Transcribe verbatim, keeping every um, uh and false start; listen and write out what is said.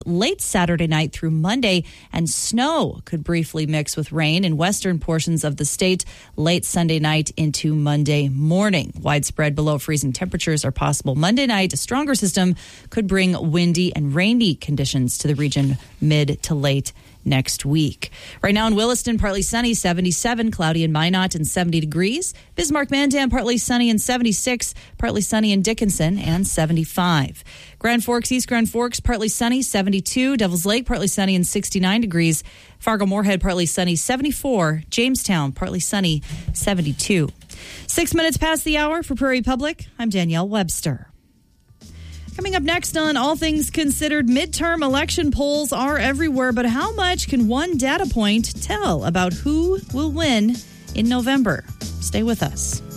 late Saturday night through Monday, and snow could briefly mix with rain in western portions of the state late Sunday night into Monday morning. Widespread below freezing temperatures are possible Monday night. A stronger system could bring windy and rainy conditions to the region mid to late next week. Right now in Williston, partly sunny, seventy-seven, cloudy in Minot and seventy degrees. Bismarck-Mandan, partly sunny and seventy-six, partly sunny in Dickinson and seventy-five. Grand Forks, East Grand Forks, partly sunny, seventy-two. Devils Lake, partly sunny and sixty-nine degrees. Fargo-Moorhead, partly sunny, seventy-four. Jamestown, partly sunny, seventy-two. Six minutes past the hour for Prairie Public, I'm Danielle Webster. Coming up next on All Things Considered, midterm election polls are everywhere, but how much can one data point tell about who will win in November? Stay with us.